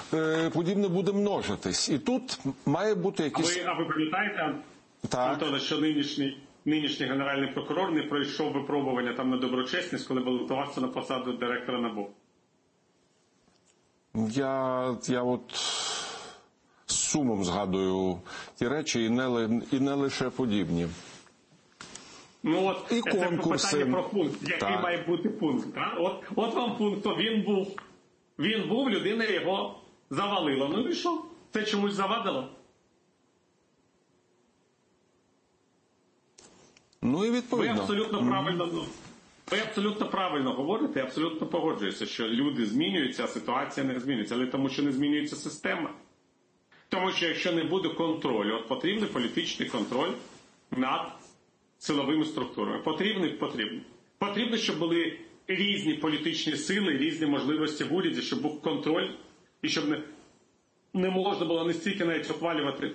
подібне буде множитись. І тут має бути якийсь... А ви пам'ятаєте, Антоне, що нинішній генеральний прокурор не пройшов випробування там на доброчесність, коли балотувався на посаду директора НАБУ? Я от з сумом згадую ті речі, і не лише подібні. Ну от, і конкурси. Це питання про пункт. Який має бути пункт? От вам пункт. Він був, людина його завалила. Ну і що? Це чомусь завадило? Ну і відповідно. Ви абсолютно правильно говорите, я абсолютно погоджуюся, що люди змінюються, а ситуація не змінюється. Але тому, що не змінюється система. Тому що якщо не буде контролю, от потрібний політичний контроль над силовими структурами. Потрібно, щоб були різні політичні сили, різні можливості в уряді, щоб був контроль, і щоб не можна було настільки навіть ухвалювати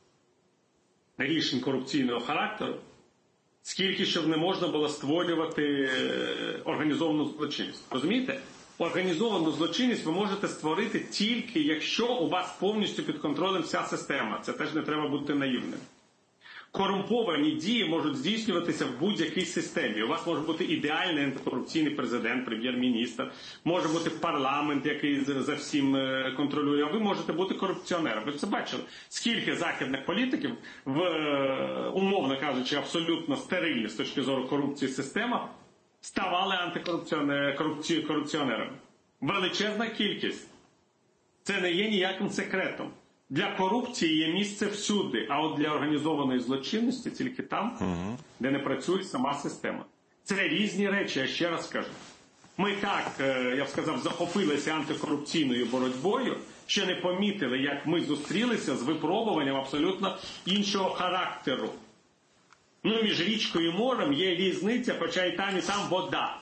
рішень корупційного характеру, скільки щоб не можна було створювати організовану злочинність. Розумієте? Організовану злочинність ви можете створити тільки, якщо у вас повністю під контролем вся система. Це теж не треба бути наївним. Корумповані дії можуть здійснюватися в будь-якій системі. У вас може бути ідеальний антикорупційний президент, прем'єр-міністр, може бути парламент, який за всім контролює, а ви можете бути корупціонером. Ви це бачили? Скільки західних політиків в, умовно кажучи, абсолютно стерильні з точки зору корупції система ставали антикорупціонерами. Величезна кількість. Це не є ніяким секретом. Для корупції є місце всюди, а от для організованої злочинності тільки там, де не працює сама система. Це різні речі, я ще раз скажу. Ми так, я б сказав, захопилися антикорупційною боротьбою, що не помітили, як ми зустрілися з випробуванням абсолютно іншого характеру. Ну, між річкою і морем є різниця, хоча і там вода.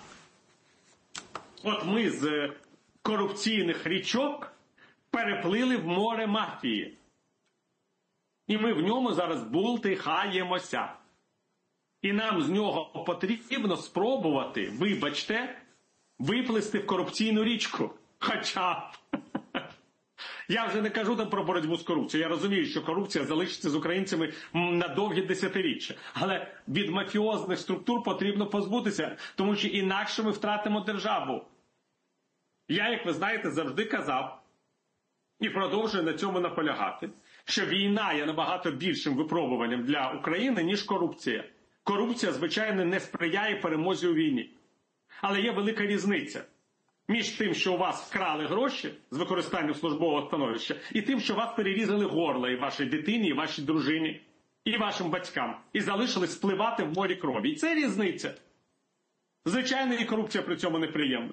От ми з корупційних річок переплили в море мафії. І ми в ньому зараз бултихаємося. І нам з нього потрібно спробувати, вибачте, виплисти в корупційну річку. Хоча б. Я вже не кажу там про боротьбу з корупцією. Я розумію, що корупція залишиться з українцями на довгі десятиріччя. Але від мафіозних структур потрібно позбутися, тому що інакше ми втратимо державу. Я, як ви знаєте, завжди казав, і продовжую на цьому наполягати, що війна є набагато більшим випробуванням для України, ніж корупція. Корупція, звичайно, не сприяє перемозі у війні. Але є велика різниця між тим, що у вас вкрали гроші з використанням службового становища, і тим, що вас перерізали горло і вашій дитині, і вашій дружині, і вашим батькам, і залишили спливати в морі крові. І це різниця. Звичайно, і корупція при цьому неприємна.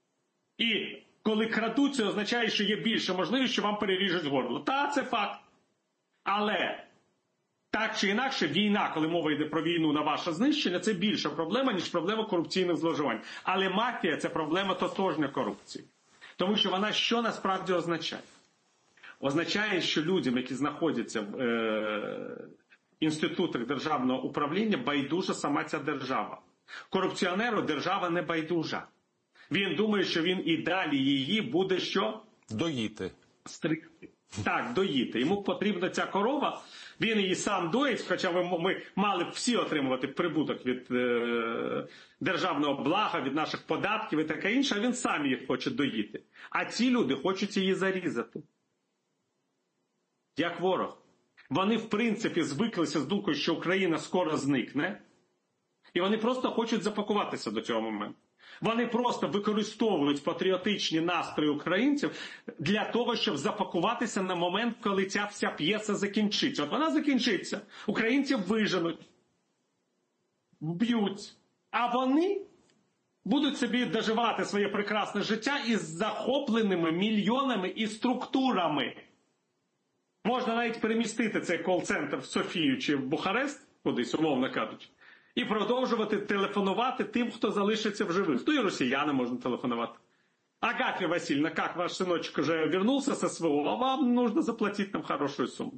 І коли крадуть, це означає, що є більше можливість, що вам переріжуть горло. Та, це факт. Але так чи інакше, війна, коли мова йде про війну на ваше знищення, це більша проблема, ніж проблема корупційних зловживань. Але мафія – це проблема тотожня корупції. Тому що вона що насправді означає? Означає, що людям, які знаходяться в інститутах державного управління, байдужа сама ця держава. Корупціонеру держава не байдужа. Він думає, що він і далі її буде що? Доїти. Стригти. Так, доїти. Йому потрібна ця корова, він її сам доїть, хоча ми мали б всі отримувати прибуток від державного блага, від наших податків і таке інше, а він сам її хоче доїти. А ці люди хочуть її зарізати. Як ворог. Вони, в принципі, звиклися з думкою, що Україна скоро зникне, і вони просто хочуть запакуватися до цього моменту. Вони просто використовують патріотичні настрої українців для того, щоб запакуватися на момент, коли ця вся п'єса закінчиться. От вона закінчиться. Українців виженуть, вб'ють. А вони будуть собі доживати своє прекрасне життя із захопленими мільйонами і структурами. Можна навіть перемістити цей кол-центр в Софію чи в Бухарест, кудись, умовно кажучи, і продовжувати телефонувати тим, хто залишиться в живих. То і росіянам можна телефонувати. Агафья Васильевна, как ваш сыночек уже вернулся со СВО, а вам нужно заплатить нам хорошую сумму.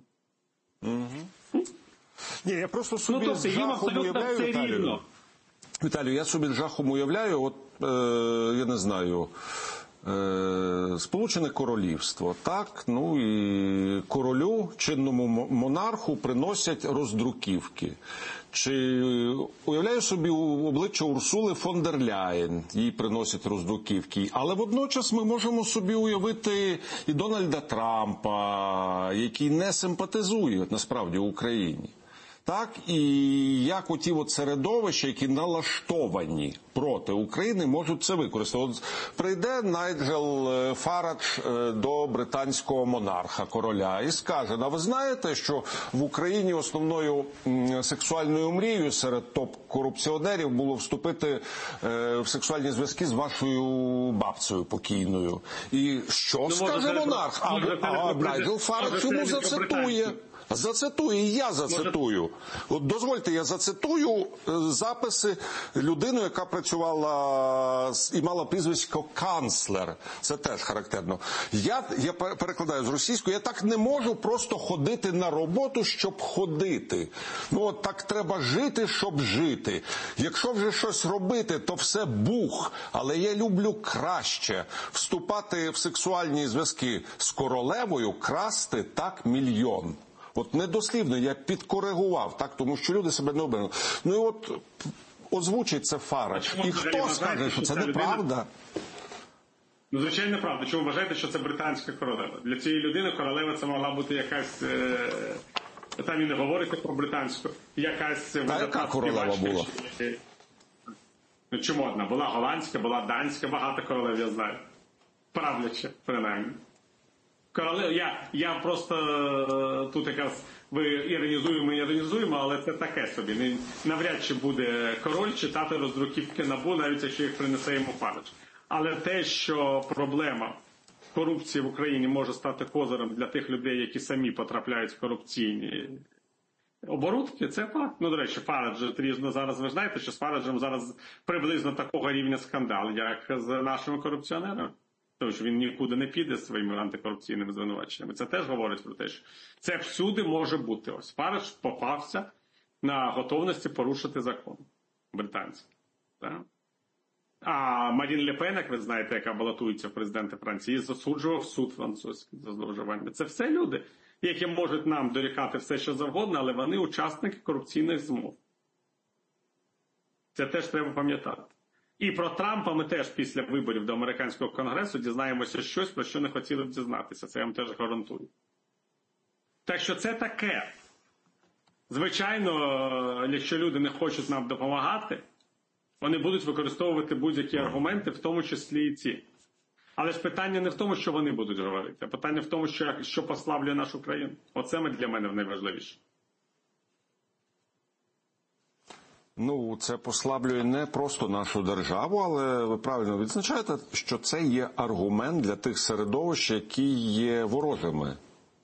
Ні, я просто собі з жахом уявляю, Віталію, я собі з жахом уявляю, от, я не знаю, Сполучене Королівство, так, ну і королю, чинному монарху приносять роздруківки. Чи уявляю собі обличчя Урсули фон дер Ляєн, їй приносять роздруківки. Але водночас ми можемо собі уявити і Дональда Трампа, який не симпатизує насправді Україні. Так, і як оті от середовища, які налаштовані проти України, можуть це використати. От прийде Найджел Фарадж до британського монарха, короля, і скаже: а ви знаєте, що в Україні основною сексуальною мрією серед топ-корупціонерів було вступити в сексуальні зв'язки з вашою бабцею покійною? І що скаже монарх? А Найджел Фарадж йому зацитує. Зацитую, я зацитую. От дозвольте, я зацитую записи людини, яка працювала і мала прізвисько канцлер. Це теж характерно. Я перекладаю з російської: я так не можу просто ходити на роботу, щоб ходити. Ну от так треба жити, щоб жити. Якщо вже щось робити, то все бух. Але я люблю краще вступати в сексуальні зв'язки з королевою, красти так мільйон. От недослівно я підкоригував, так, тому що люди себе не обернули. Ну і от озвучить це Фарадж. І хто скаже, що це неправда? Ну, звичайно, правда. Чому вважаєте, що це британська королева? Для цієї людини королева це могла бути якась, там і не говорите про британську, якась... А яка королева була? Ну, чому одна? Була голландська, була данська, багато королев, я знаю. Правляча, принаймні. Я просто тут якраз ви іронізуємо, але це таке собі. Навряд чи буде король читати роздруківки НАБУ, навіть якщо їх принесе йому Фарадж. Але те, що проблема корупції в Україні може стати козирем для тих людей, які самі потрапляють в корупційні оборудки, це факт. Ну, до речі, Фарадж трізно зараз, ви знаєте, що з Фараджем зараз приблизно такого рівня скандал, як з нашими корупціонерами. Тому що він нікуди не піде з своїми антикорупційними звинуваченнями. Це теж говорить про те, що це всюди може бути. Ось Фарадж попався на готовності порушити закон британський. Так? А Марін Ле Пен, як ви знаєте, яка балотується в президенти Франції, засуджував суд французький за зловживання. Це все люди, які можуть нам дорікати все, що завгодно, але вони учасники корупційних змов. Це теж треба пам'ятати. І про Трампа ми теж після виборів до американського конгресу дізнаємося щось, про що не хотіли б дізнатися. Це я вам теж гарантую. Так що це таке. Звичайно, якщо люди не хочуть нам допомагати, вони будуть використовувати будь-які аргументи, в тому числі і ці. Але ж питання не в тому, що вони будуть говорити, а питання в тому, що послаблює нашу країну. Оце для мене найважливіше. Ну, це послаблює не просто нашу державу, але ви правильно відзначаєте, що це є аргумент для тих середовищ, які є ворожими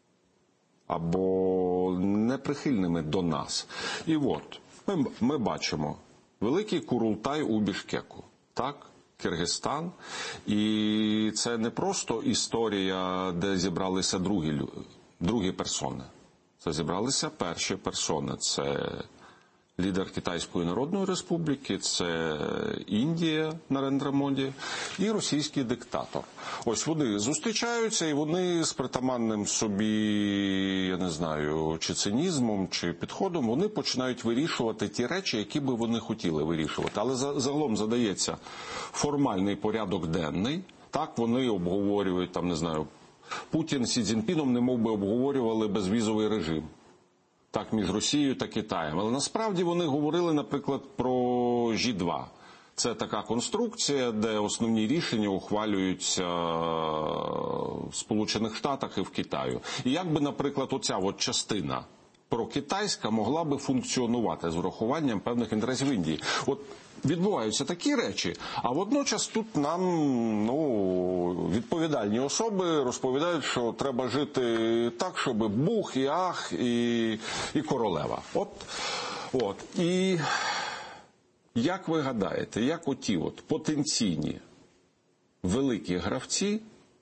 або неприхильними до нас. І от, ми бачимо великий Курултай у Бішкеку, так? Киргизстан. І це не просто історія, де зібралися другі персони. Це зібралися перші персони. Це лідер Китайської Народної Республіки, це Індія, Нарендра Моді, і російський диктатор. Ось вони зустрічаються, і вони з притаманним собі, я не знаю, чи цинізмом, чи підходом, вони починають вирішувати ті речі, які би вони хотіли вирішувати. Але загалом задається формальний порядок денний. Так, вони обговорюють, там, не знаю, Путін з Сі Цзіньпіном немов би обговорювали безвізовий режим. Так, між Росією та Китаєм. Але насправді вони говорили, наприклад, про G2. Це така конструкція, де основні рішення ухвалюються в Сполучених Штатах і в Китаю. І як би, наприклад, оця от частина прокитайська могла би функціонувати з врахуванням певних інтересів Індії. От відбуваються такі речі, а водночас тут нам, відповідальні особи розповідають, що треба жити так, щоб бух, і ах, і королева. От. І як ви гадаєте, як оті от потенційні великі гравці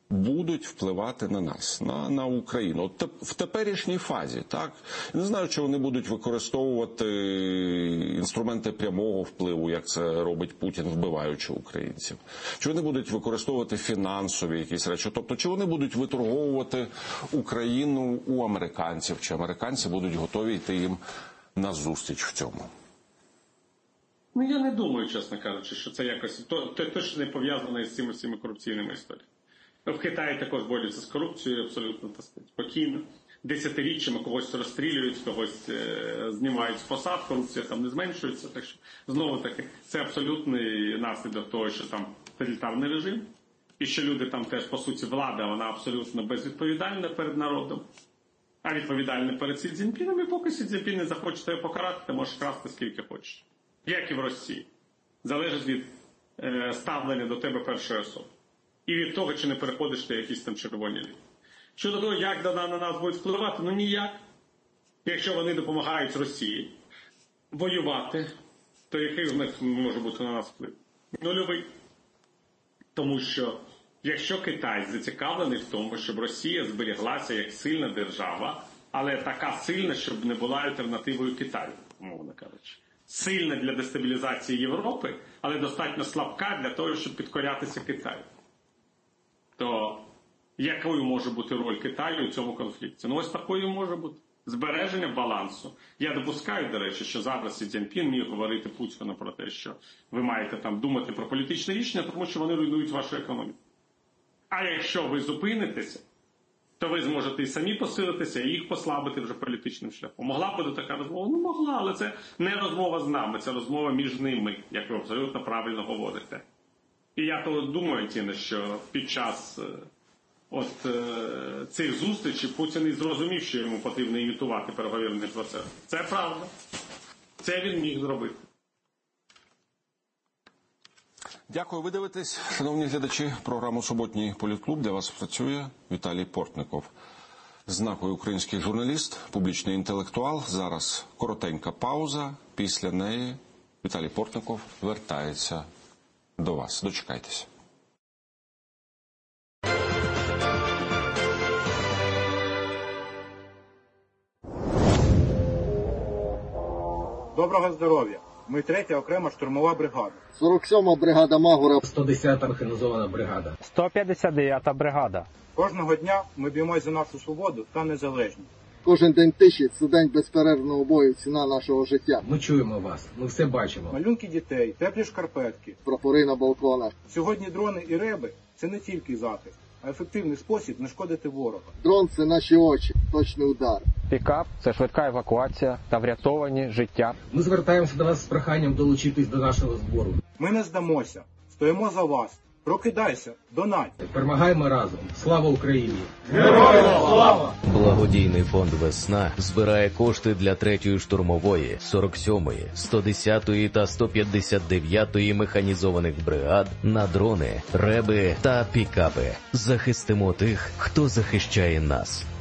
будуть впливати на нас, на Україну. От в теперішній фазі, так? Я не знаю, чи вони будуть використовувати інструменти прямого впливу, як це робить Путін, вбиваючи українців. Чи вони будуть використовувати фінансові якісь речі. Тобто, чи вони будуть виторговувати Україну у американців, чи американці будуть готові йти їм назустріч в цьому. Ну, я не думаю, чесно кажучи, що це якось точно не пов'язано з цими всіми корупційними історіями. В Китаї також борються з корупцією абсолютно, так сказати, спокійно. Десятиріччями когось розстрілюють, когось знімають з посад, корупція там не зменшується. Так що, знову-таки, це абсолютний наслідок того, що там тоталітарний режим. І що люди там теж, по суті, влада, вона абсолютно безвідповідальна перед народом. А відповідальна перед Сі Цзіньпіном. І поки Сі Цзіньпін не захоче тебе покарати, ти можеш красти скільки хочеш. Як і в Росії. Залежить від ставлення до тебе першої особи. І від того, чи не переходиш ти якісь там червоні лінії. Щодо того, як на нас будуть впливати, ну ніяк. Якщо вони допомагають Росії воювати, то який з них може бути на нас вплив? Нульовий. Тому що, якщо Китай зацікавлений в тому, щоб Росія зберіглася як сильна держава, але така сильна, щоб не була альтернативою Китаю, умовно кажучи. Сильна для дестабілізації Європи, але достатньо слабка для того, щоб підкорятися Китаю. То якою може бути роль Китаю у цьому конфлікті? Ну ось такою може бути. Збереження балансу. Я допускаю, до речі, що зараз Сі Цзіньпін міг говорити Путіну про те, що ви маєте там думати про політичне рішення, тому що вони руйнують вашу економіку. А якщо ви зупинитеся, то ви зможете і самі посилитися, і їх послабити вже політичним шляхом. Могла бути така розмова? Ну, могла, але це не розмова з нами, це розмова між ними, як ви абсолютно правильно говорите. І я то думаю, Тіна, що під час цих зустрічей Путін і зрозумів, що йому потрібно імітувати переговірний процес. Це правда. Це він міг зробити. Дякую. Ви дивитесь, шановні глядачі, програму «Суботній політклуб». Для вас працює Віталій Портников. Знаковий український журналіст, публічний інтелектуал. Зараз коротенька пауза. Після неї Віталій Портников вертається до вас. Дочекайтеся. Доброго здоров'я. Ми 3-я окрема штурмова бригада. 47-ма бригада Магура. 110-та механізована бригада. 159-та бригада. Кожного дня ми б'ємось за нашу свободу та незалежність. Кожен день тиші – це день безперервного бою, ціна нашого життя. Ми чуємо вас, ми все бачимо. Малюнки дітей, теплі шкарпетки. Прапори на балконах. Сьогодні дрони і реби – це не тільки захист, а ефективний спосіб не шкодити ворога. Дрон – це наші очі, точний удар. Пікап – це швидка евакуація та врятовані життя. Ми звертаємося до вас з проханням долучитись до нашого збору. Ми не здамося. Стоїмо за вас. Прокидайся, донатьте. Перемагаємо разом. Слава Україні! Героям слава! Благодійний фонд «Весна» збирає кошти для 3-ї штурмової, 47-ї, 110-ї та 159-ї механізованих бригад на дрони, реби та пікапи. Захистимо тих, хто захищає нас.